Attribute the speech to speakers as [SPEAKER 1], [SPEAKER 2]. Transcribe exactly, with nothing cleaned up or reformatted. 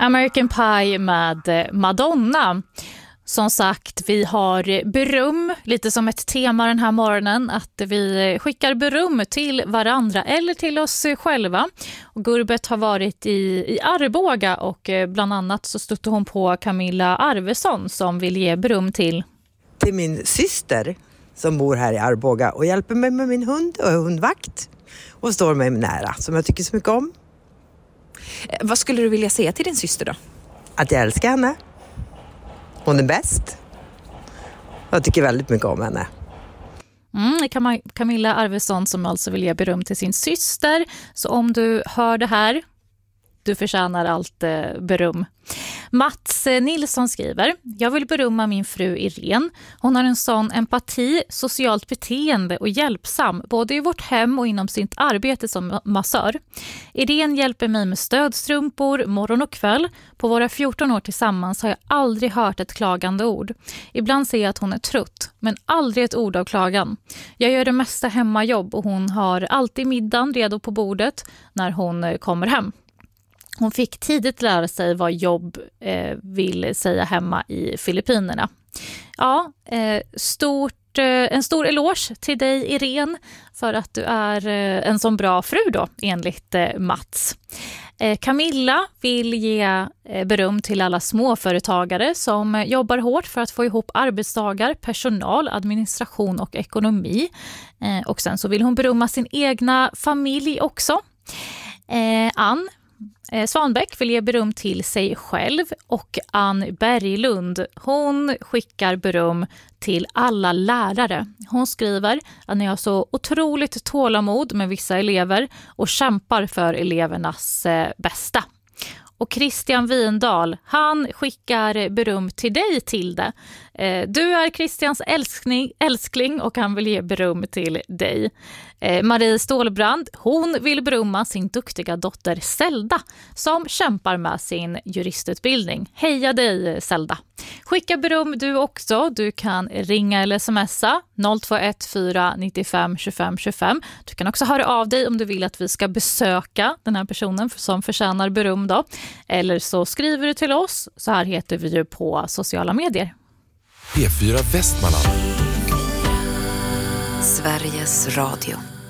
[SPEAKER 1] American Pie med Madonna. Som sagt, vi har beröm, lite som ett tema den här morgonen, att vi skickar beröm till varandra eller till oss själva. Och Gurbet har varit i, i Arboga och bland annat så stötte hon på Camilla Arvesson som vill ge beröm till...
[SPEAKER 2] Till min syster som bor här i Arboga och hjälper mig med min hund och hundvakt och står mig nära, som jag tycker så mycket om.
[SPEAKER 3] Vad skulle du vilja säga till din syster då?
[SPEAKER 2] Att jag älskar henne. Hon är bäst. Jag tycker väldigt mycket om henne.
[SPEAKER 1] Mm, Cam- Camilla Arvesson som alltså vill ge beröm till sin syster. Så om du hör det här, du förtjänar allt eh, beröm. Mats Nilsson skriver: Jag vill berömma min fru Irene. Hon har en sån empati, socialt beteende och hjälpsam både i vårt hem och inom sitt arbete som massör. Irene hjälper mig med stödstrumpor morgon och kväll. På våra fjorton år tillsammans har jag aldrig hört ett klagande ord. Ibland ser jag att hon är trött, men aldrig ett ord av klagan. Jag gör det mesta hemmajobb och hon har alltid middagen redo på bordet när hon kommer hem. Hon fick tidigt lära sig vad jobb eh, vill säga hemma i Filippinerna. Ja, eh, stort, eh, en stor eloge till dig Irene för att du är eh, en sån bra fru då, enligt eh, Mats. Eh, Camilla vill ge eh, beröm till alla småföretagare som eh, jobbar hårt för att få ihop arbetsdagar, personal, administration och ekonomi. Eh, och sen så vill hon berömma sin egna familj också. Eh, Ann Svanbäck vill ge beröm till sig själv och Ann Berglund, hon skickar beröm till alla lärare. Hon skriver att ni har så otroligt tålamod med vissa elever och kämpar för elevernas bästa. Och Christian Windahl, han skickar beröm till dig Tilde. Du är Christians älskling, älskling och han vill ge beröm till dig. Marie Stålbrand, hon vill berömma sin duktiga dotter Zelda som kämpar med sin juristutbildning. Heja dig Zelda! Skicka beröm du också. Du kan ringa eller smsa noll två ett fyra nio fem två fem två fem. Du kan också höra av dig om du vill att vi ska besöka den här personen som förtjänar beröm då. Eller så skriver du till oss. Så här heter vi ju på sociala medier.
[SPEAKER 4] P fyra Västmanland.
[SPEAKER 3] Sveriges Radio.